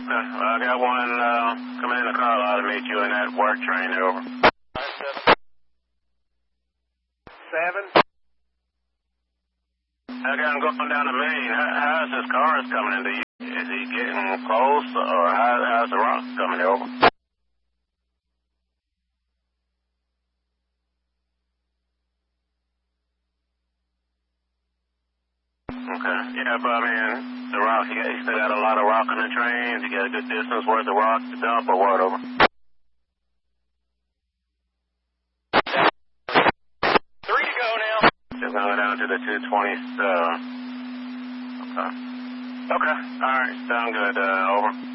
Okay. Well, I got one coming in the car lot to meet you in that work train. Over. 7. I got him going down the main. How's his cars coming into you? Is he getting close, or how's the rock coming over? Okay. Yeah, but I mean, the rock, you still got a lot of rock on the trains. You got a good distance worth of rock to dump, or what? Over. 3 to go now. Just going down to the 227. Okay. Okay. All right. Sound good. Over.